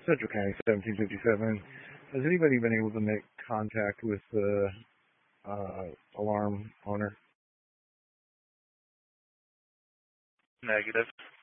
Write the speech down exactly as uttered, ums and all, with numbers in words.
Central County, seventeen fifty-seven. Has anybody been able to make contact with the uh, alarm owner? Negative.